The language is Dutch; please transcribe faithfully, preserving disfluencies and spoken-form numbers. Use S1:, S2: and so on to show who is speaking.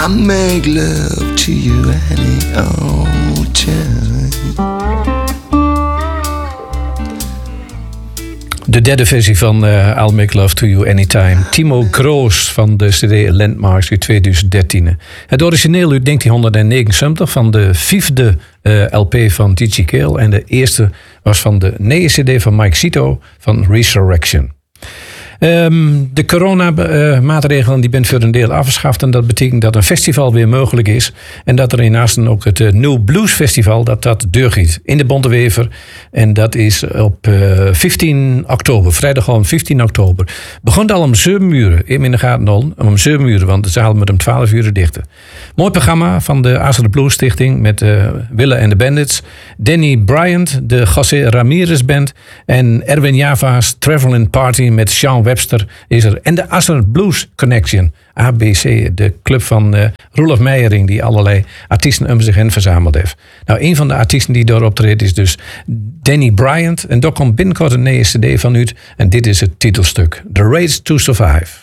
S1: I make love to you any old time.
S2: De derde versie van uh, I'll Make Love to You Anytime. Timo Kroos van de C D Landmarks uit twintig dertien. Het origineel uit negentien negenenzeventig van de vijfde uh, L P van T G Kale. En de eerste was van de nieuwe C D van Mike Cito van Resurrection. Um, de coronamaatregelen die zijn voor een deel afgeschaft. En dat betekent dat een festival weer mogelijk is. En dat er hiernaast ook het uh, New Blues Festival dat dat deurgiet in de Bontewever. En dat is op uh, vijftien oktober. Vrijdag al vijftien oktober. Begon al om zeven uur. In de gaten al om zeven uur. Want de zaal moet om twaalf uur dichten. Mooi programma van de Acer Blues Stichting. Met uh, Wille en de Bandits. Danny Bryant. De José Ramirez Band. En Erwin Java's Traveling Party met Sean Webster is er. En de Acer Blues Connection. A B C, de club van uh, Roelof Meijering, die allerlei artiesten om zich heen verzameld heeft. Nou, een van de artiesten die daar optreedt is dus Danny Bryant. En daar komt binnenkort een nieuwe C D van uit. En dit is het titelstuk. The Race to Survive.